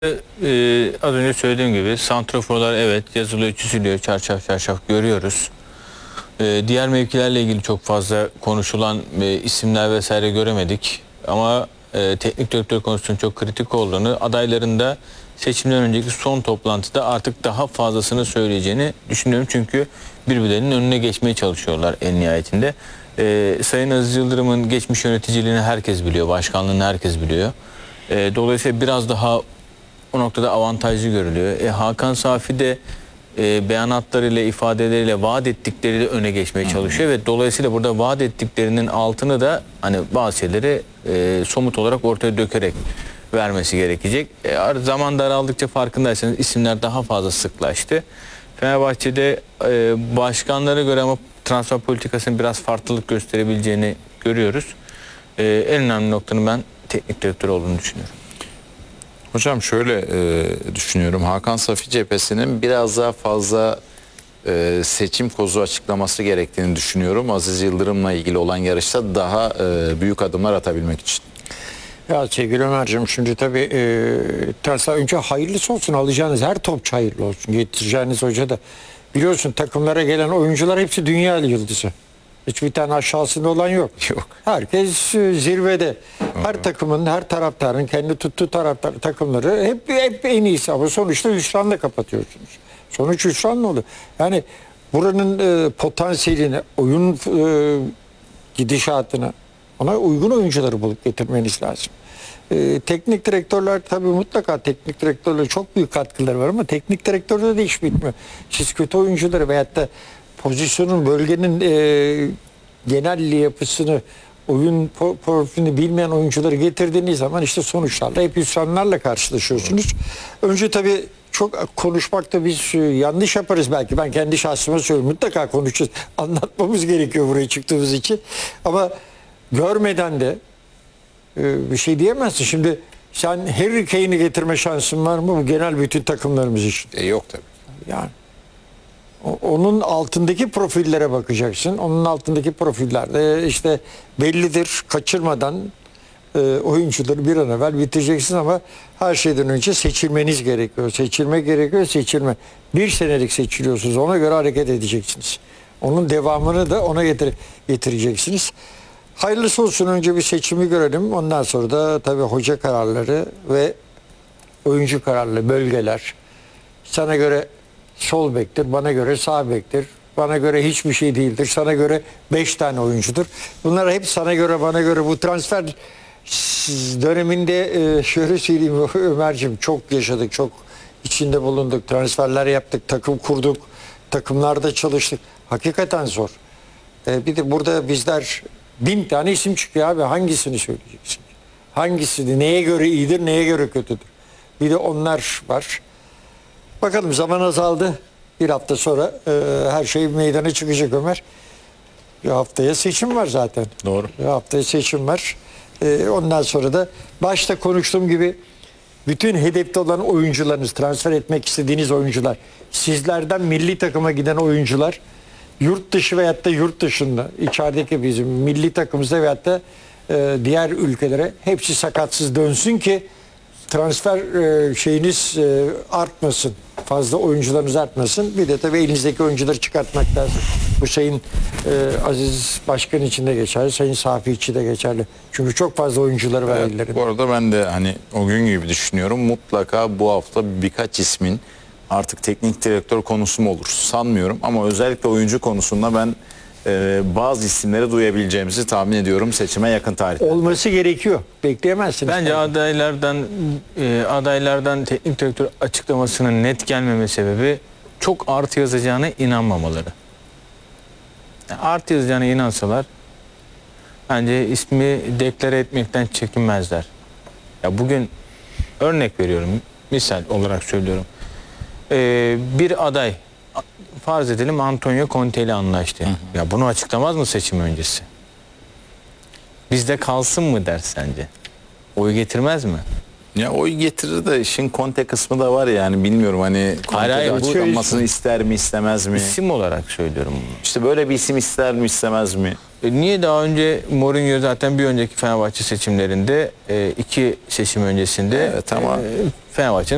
Az önce söylediğim gibi santraforlar evet yazılıyor, çiziliyor, çarşaf çarşaf görüyoruz. Diğer mevkilerle ilgili çok fazla konuşulan isimler vesaire göremedik. Ama teknik direktör konusunun çok kritik olduğunu, adayların da seçimden önceki son toplantıda artık daha fazlasını söyleyeceğini düşünüyorum. Çünkü birbirlerinin önüne geçmeye çalışıyorlar en nihayetinde. Sayın Aziz Yıldırım'ın geçmiş yöneticiliğini herkes biliyor, başkanlığını herkes biliyor. Dolayısıyla biraz daha o noktada avantajlı görülüyor. Hakan Safi de beyanatlarıyla, ifadeleriyle, vaat ettikleriyle öne geçmeye çalışıyor ve dolayısıyla burada vaat ettiklerinin altını da hani bazı şeyleri somut olarak ortaya dökerek vermesi gerekecek. Zaman daraldıkça farkındaysanız isimler daha fazla sıklaştı. Fenerbahçe'de başkanlara göre ama transfer politikasının biraz farklılık gösterebileceğini görüyoruz. En önemli noktanın ben teknik direktör olduğunu düşünüyorum. Hocam şöyle düşünüyorum. Hakan Safi cephesinin biraz daha fazla seçim kozu açıklaması gerektiğini düşünüyorum. Aziz Yıldırım'la ilgili olan yarışta daha büyük adımlar atabilmek için. Ya sevgili Ömerciğim, şimdi tabii transfer önce hayırlısı olsun, alacağınız her topçu hayırlı olsun. Getireceğiniz hoca da, biliyorsun takımlara gelen oyuncular hepsi dünya yıldızı. Hiçbir tane aşağısında olan yok. Yok. Herkes zirvede. Her takımın, her taraftarın kendi tuttuğu taraftar takımları hep en iyisi. Ama sonuçta hüsranla kapatıyorsunuz. Sonuç hüsranla oluyor. Yani buranın potansiyelini, oyun gidişatına, ona uygun oyuncuları bulup getirmeniz lazım. Teknik direktörler tabii mutlaka teknik direktörlere çok büyük katkıları var ama teknik direktörde de iş bitmiyor. Siz kötü oyuncuları veyahut da pozisyonun, bölgenin genel yapısını, oyun profilini bilmeyen oyuncuları getirdiğiniz zaman işte sonuçlarla, hep hüsranlarla karşılaşıyorsunuz. Önce tabii çok konuşmakta biz yanlış yaparız belki. Ben kendi şahsıma söylüyorum. Mutlaka konuşacağız. Anlatmamız gerekiyor buraya çıktığımız için. Ama görmeden de bir şey diyemezsin. Şimdi sen Harry Kane'i getirme şansın var mı bu genel bütün takımlarımız için? Yok tabii. Yani onun altındaki profillere bakacaksın. Onun altındaki profillerde işte bellidir, kaçırmadan oyuncuları bir an evvel bitireceksin ama her şeyden önce seçilmeniz gerekiyor. Seçilme gerekiyor, seçilme. Bir senelik seçiliyorsunuz, ona göre hareket edeceksiniz. Onun devamını da ona getireceksiniz. Hayırlısı olsun, önce bir seçimi görelim. Ondan sonra da tabii hoca kararları ve oyuncu kararları, bölgeler. Sana göre sol bektir, bana göre sağ bektir. Bana göre hiçbir şey değildir. Sana göre 5 tane oyuncudur. Bunlar hep sana göre, bana göre. Bu transfer döneminde şöyle söyleyeyim Ömerciğim, çok yaşadık, çok içinde bulunduk. Transferler yaptık, takım kurduk, takımlarda çalıştık. Hakikaten zor. Bir de burada bizler 1000 tane isim çıkıyor abi. Hangisini söyleyeceksin? Hangisini, neye göre iyidir, neye göre kötüdür? Bir de onlar var. Bakalım, zaman azaldı. Bir hafta sonra her şey meydana çıkacak Ömer. Bir haftaya seçim var zaten. Doğru. Bir haftaya seçim var. Ondan sonra da başta konuştuğum gibi bütün hedefte olan oyuncularınız, transfer etmek istediğiniz oyuncular, sizlerden milli takıma giden oyuncular, yurt dışı veyahut da yurt dışında, içerideki bizim milli takımımıza veyahut da diğer ülkelere hepsi sakatsız dönsün ki transfer şeyiniz artmasın. Fazla oyuncularınız artmasın. Bir de tabii elinizdeki oyuncuları çıkartmak lazım. Bu Sayın Aziz Başkan için de geçerli, Sayın Safi için de geçerli. Çünkü çok fazla oyuncuları var ellerinde. Bu arada ben de hani o gün gibi düşünüyorum. Mutlaka bu hafta birkaç ismin artık teknik direktör konusu mu olur sanmıyorum. Ama özellikle oyuncu konusunda ben bazı isimleri duyabileceğimizi tahmin ediyorum seçime yakın tarihte. Olması gerekiyor. Bekleyemezsiniz. Bence adaylardan teknik direktör açıklamasının net gelmeme sebebi çok artı yazacağına inanmamaları. Yani artı yazacağına inansalar bence ismi deklare etmekten çekinmezler. Ya bugün örnek veriyorum, misal olarak söylüyorum. Bir aday, farz edelim Antonio Conte ile anlaştı. Ya bunu açıklamaz mı seçim öncesi? Bizde kalsın mı der sence? Oy getirmez mi? Ya oy getirir de işin Conte kısmı da var yani, bilmiyorum hani Conte'de açıklanmasını ister mi istemez mi? İsim olarak söylüyorum bunu. İşte böyle bir isim ister mi istemez mi? Niye daha önce Mourinho zaten bir önceki Fenerbahçe seçimlerinde 2 seçim öncesinde evet, tamam. Fenerbahçe'nin